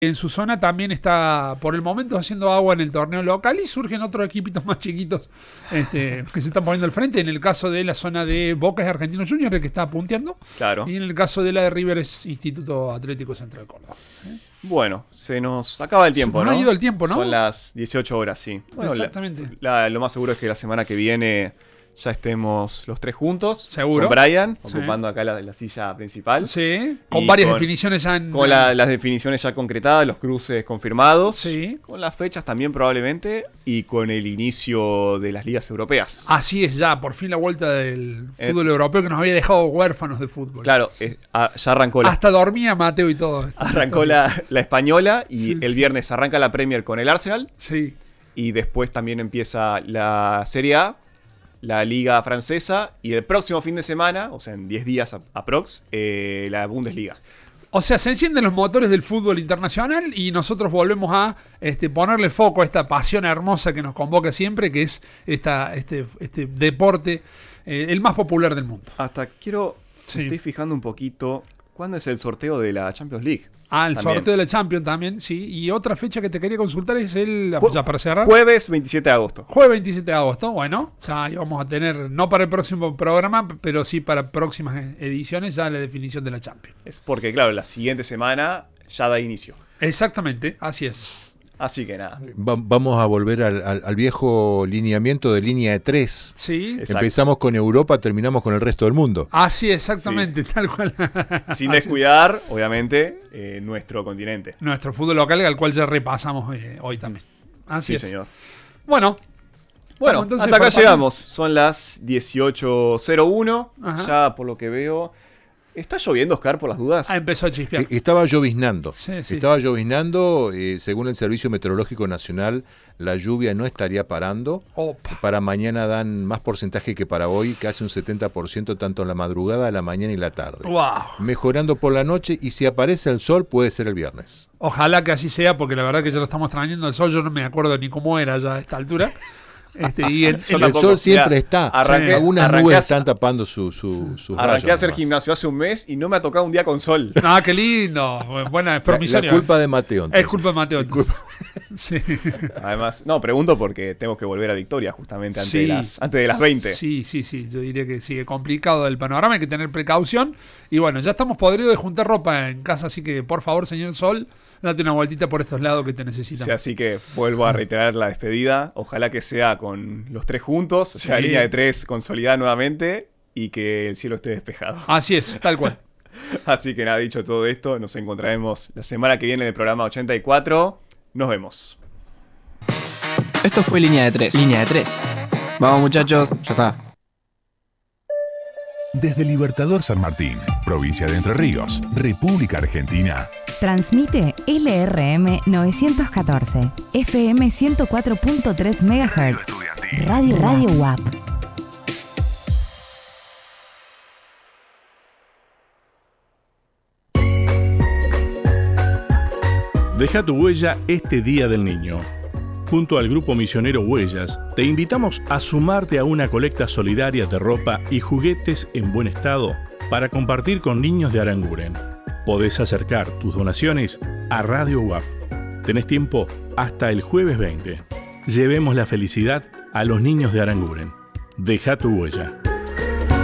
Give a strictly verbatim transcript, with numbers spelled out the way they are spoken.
en su zona también está por el momento haciendo agua en el torneo local y surgen otros equipitos más chiquitos este, que se están poniendo al frente. En el caso de la zona de Boca es Argentinos Juniors el que está punteando. Claro. Y en el caso de la de River es Instituto Atlético Central Córdoba. ¿Eh? Bueno, se nos acaba el tiempo, se ¿no? Ha ido el tiempo, ¿no? Son las dieciocho horas, sí. Bueno, exactamente. La, la, lo más seguro es que la semana que viene ya estemos los tres juntos. Seguro. Con Brian, sí. ocupando acá la, la silla principal. Sí. Con varias con, definiciones ya en. Con la, las definiciones ya concretadas, los cruces confirmados. Sí. Con las fechas también probablemente. Y con el inicio de las ligas europeas. Así es ya, por fin la vuelta del fútbol eh, europeo que nos había dejado huérfanos de fútbol. Claro, eh, a, ya arrancó la. Hasta dormía Mateo y todo. Arrancó la, la española y sí, el viernes arranca la Premier con el Arsenal. Sí. Y después también empieza la Serie A, la Liga Francesa y el próximo fin de semana, o sea, en diez días aprox, eh, la Bundesliga. O sea, se encienden los motores del fútbol internacional y nosotros volvemos a este, ponerle foco a esta pasión hermosa que nos convoca siempre, que es esta, este, este deporte, eh, el más popular del mundo. Hasta quiero, sí. me estoy fijando un poquito, ¿cuándo es el sorteo de la Champions League? Ah, el también. sorteo de la Champions también, sí. Y otra fecha que te quería consultar es el... Ju- ya para cerrar. Jueves veintisiete de agosto. Jueves veintisiete de agosto, bueno, ya vamos a tener, no para el próximo programa, pero sí para próximas ediciones, ya la definición de la Champions. Es porque, claro, la siguiente semana ya da inicio. Exactamente, así es. Así que nada. Va- vamos a volver al, al, al viejo lineamiento de línea de tres. Sí. Exacto. Empezamos con Europa, terminamos con el resto del mundo. Así, exactamente, sí. Tal cual. Sin descuidar, obviamente, eh, nuestro continente. Nuestro fútbol local, al cual ya repasamos eh, hoy también. Así Sí, es. señor. Bueno. Bueno, entonces, hasta acá para- llegamos. Son las dieciocho cero uno. Ajá. Ya por lo que veo. ¿Está lloviendo, Oscar, por las dudas? Ah, empezó a chispear. Eh, Estaba lloviznando. Sí, sí. Estaba lloviznando. Eh, según el Servicio Meteorológico Nacional, la lluvia no estaría parando. Opa. Para mañana dan más porcentaje que para hoy, casi un setenta por ciento tanto en la madrugada, la mañana y la tarde. Wow. Mejorando por la noche y si aparece el sol puede ser el viernes. Ojalá que así sea, porque la verdad que ya lo estamos extrañando el sol. Yo no me acuerdo ni cómo era ya a esta altura. Este, y en, Yo en- el tampoco. sol siempre Mirá, está. arranqué- Algunas arranqué nubes a- están tapando su, su, sus Arranqué rayos a hacer nomás. gimnasio hace un mes y no me ha tocado un día con sol. Ah, qué lindo. Buena, es La, promisorio. la culpa de Mateo. Es entonces. culpa de Mateo. entonces. Sí. Además, no, pregunto porque tengo que volver a Victoria justamente antes, Sí. de, las, antes de las veinte. Sí, sí, sí. Yo diría que sigue complicado el panorama. Hay que tener precaución. Y bueno, ya estamos podridos de juntar ropa en casa. Así que, por favor, señor Sol, date una vueltita por estos lados que te necesitan. Sí, así que vuelvo a reiterar la despedida. Ojalá que sea con los tres juntos, o sea, Sí. línea de tres consolidada nuevamente y que el cielo esté despejado. Así es, tal cual. Así que nada, dicho todo esto, nos encontraremos la semana que viene en el programa ochenta y cuatro. Nos vemos. Esto fue Línea de tres. Línea de tres. Vamos, muchachos, ya está. Desde Libertador San Martín, provincia de Entre Ríos, República Argentina. Transmite L R M novecientos catorce, F M ciento cuatro punto tres megahertz. Radio Radio U A P. Deja tu huella este Día del Niño. Junto al Grupo Misionero Huellas, te invitamos a sumarte a una colecta solidaria de ropa y juguetes en buen estado para compartir con niños de Aranguren. Podés acercar tus donaciones a Radio U A P. Tenés tiempo hasta el jueves veinte. Llevemos la felicidad a los niños de Aranguren. Deja tu huella.